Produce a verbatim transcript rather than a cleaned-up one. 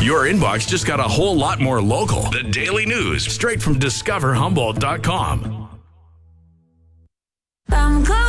Your inbox just got a whole lot more local. The Daily News, straight from discover humboldt dot com. I'm